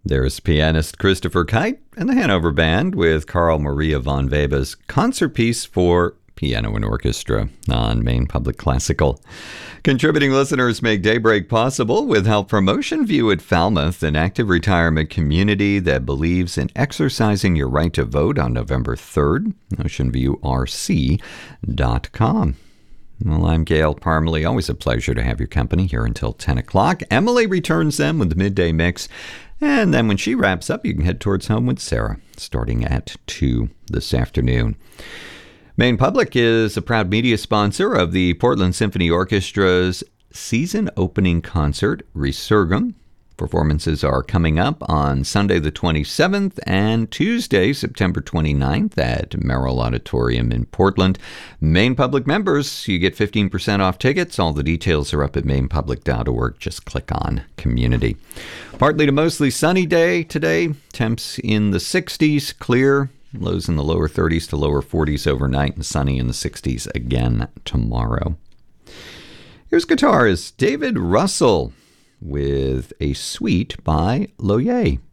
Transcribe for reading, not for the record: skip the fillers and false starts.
There's pianist Christopher Kite and the Hanover Band with Carl Maria von Weber's concert piece for piano and orchestra on Maine Public Classical. Contributing listeners make Daybreak possible with help from Ocean View at Falmouth, an active retirement community that believes in exercising your right to vote on November 3rd. OceanViewRC.com. Well, I'm Gail Parmalee. Always a pleasure to have your company here until 10 o'clock. Emily returns them with the midday mix. And then when she wraps up, you can head towards home with Sarah, starting at 2 this afternoon. Maine Public is a proud media sponsor of the Portland Symphony Orchestra's season opening concert, Resurgam. Performances are coming up on Sunday the 27th and Tuesday, September 29th at Merrill Auditorium in Portland. Maine Public members, you get 15% off tickets. All the details are up at mainepublic.org. Just click on Community. Partly to mostly sunny day today. Temps in the 60s, clear. Lows in the lower 30s to lower 40s overnight, and sunny in the 60s again tomorrow. Here's guitarist David Russell with a suite by Loyer.